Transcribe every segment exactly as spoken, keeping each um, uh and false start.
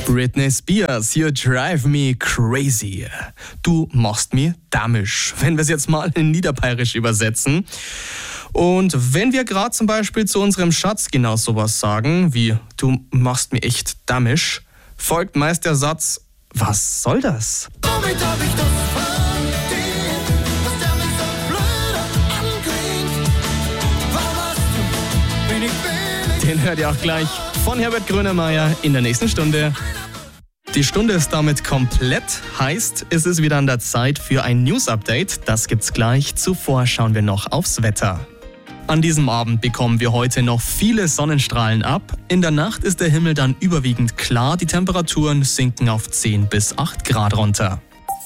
Britney Spears, You Drive Me Crazy. Du machst mir damisch, wenn wir es jetzt mal in Niederbayerisch übersetzen. Und wenn wir gerade zum Beispiel zu unserem Schatz genau sowas sagen, wie du machst mir echt damisch, folgt meist der Satz, was soll das? Womit hab ich das verdient, dass der mich so blöd anklingt? Warum hast du wenig, wenig... Den hört ihr auch gleich von Herbert Grönemeyer in der nächsten Stunde. Die Stunde ist damit komplett, heißt, es ist wieder an der Zeit für ein News-Update. Das gibt's gleich. Zuvor schauen wir noch aufs Wetter. An diesem Abend bekommen wir heute noch viele Sonnenstrahlen ab. In der Nacht ist der Himmel dann überwiegend klar. Die Temperaturen sinken auf zehn bis acht Grad runter.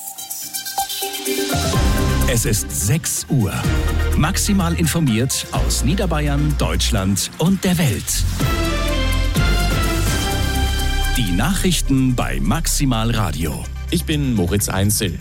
Es ist sechs Uhr. Maximal informiert aus Niederbayern, Deutschland und der Welt. Die Nachrichten bei Maximal Radio. Ich bin Moritz Einzel.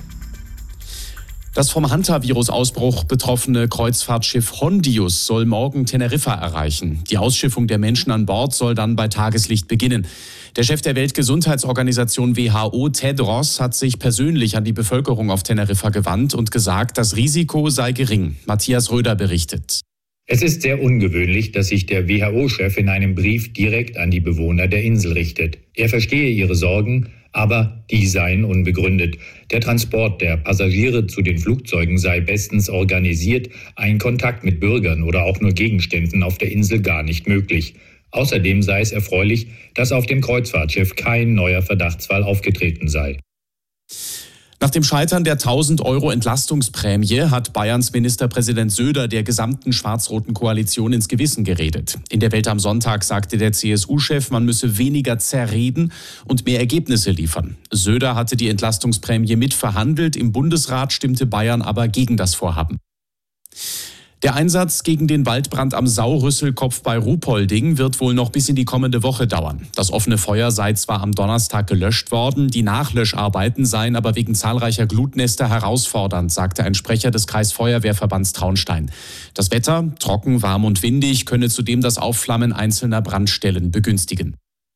Das vom Hantavirus-Ausbruch betroffene Kreuzfahrtschiff Hondius soll morgen Teneriffa erreichen. Die Ausschiffung der Menschen an Bord soll dann bei Tageslicht beginnen. Der Chef der Weltgesundheitsorganisation W H O, Tedros, hat sich persönlich an die Bevölkerung auf Teneriffa gewandt und gesagt, das Risiko sei gering. Matthias Röder berichtet. Es ist sehr ungewöhnlich, dass sich der W H O-Chef in einem Brief direkt an die Bewohner der Insel richtet. Er verstehe ihre Sorgen, aber die seien unbegründet. Der Transport der Passagiere zu den Flugzeugen sei bestens organisiert, ein Kontakt mit Bürgern oder auch nur Gegenständen auf der Insel gar nicht möglich. Außerdem sei es erfreulich, dass auf dem Kreuzfahrtschiff kein neuer Verdachtsfall aufgetreten sei. Nach dem Scheitern der tausend Euro Entlastungsprämie hat Bayerns Ministerpräsident Söder der gesamten schwarz-roten Koalition ins Gewissen geredet. In der Welt am Sonntag sagte der C S U-Chef, man müsse weniger zerreden und mehr Ergebnisse liefern. Söder hatte die Entlastungsprämie mitverhandelt, im Bundesrat stimmte Bayern aber gegen das Vorhaben. Der Einsatz gegen den Waldbrand am Saurüsselkopf bei Ruhpolding wird wohl noch bis in die kommende Woche dauern. Das offene Feuer sei zwar am Donnerstag gelöscht worden, die Nachlöscharbeiten seien aber wegen zahlreicher Glutnester herausfordernd, sagte ein Sprecher des Kreisfeuerwehrverbands Traunstein. Das Wetter, trocken, warm und windig, könne zudem das Aufflammen einzelner Brandstellen begünstigen.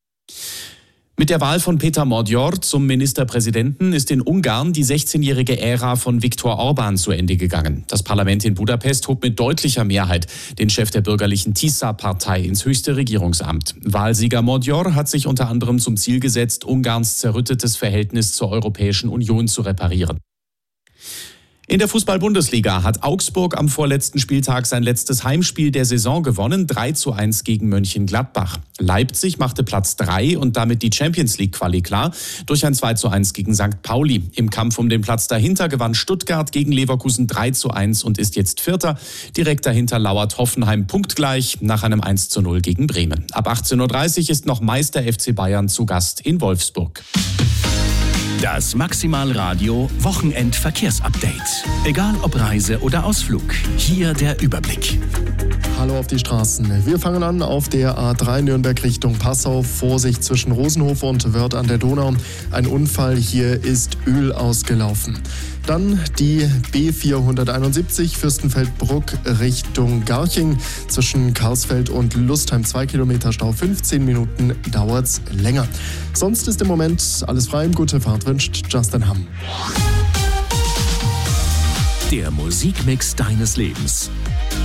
Mit der Wahl von Peter Modjor zum Ministerpräsidenten ist in Ungarn die sechzehnjährige Ära von Viktor Orbán zu Ende gegangen. Das Parlament in Budapest hob mit deutlicher Mehrheit den Chef der bürgerlichen Tisza-Partei ins höchste Regierungsamt. Wahlsieger Modjor hat sich unter anderem zum Ziel gesetzt, Ungarns zerrüttetes Verhältnis zur Europäischen Union zu reparieren. In der Fußball-Bundesliga hat Augsburg am vorletzten Spieltag sein letztes Heimspiel der Saison gewonnen, drei zu eins gegen Mönchengladbach. Leipzig machte Platz drei und damit die Champions-League-Quali klar durch ein zwei zu eins gegen Sankt Pauli. Im Kampf um den Platz dahinter gewann Stuttgart gegen Leverkusen drei zu eins und ist jetzt Vierter. Direkt dahinter lauert Hoffenheim punktgleich nach einem eins zu null gegen Bremen. Ab achtzehn Uhr dreißig ist noch Meister F C Bayern zu Gast in Wolfsburg. Das Maximal Radio Wochenendverkehrsupdate. Egal ob Reise oder Ausflug, hier der Überblick. Hallo auf die Straßen. Wir fangen an auf der A drei Nürnberg Richtung Passau. Vorsicht zwischen Rosenhof und Wörth an der Donau. Ein Unfall, hier ist Öl ausgelaufen. Dann die B vierhunderteinundsiebzig Fürstenfeldbruck Richtung Garching. Zwischen Karsfeld und Lustheim zwei Kilometer Stau. fünfzehn Minuten dauert's länger. Sonst ist im Moment alles frei. Gute Fahrt wünscht Justin Hamm. Der Musikmix deines Lebens.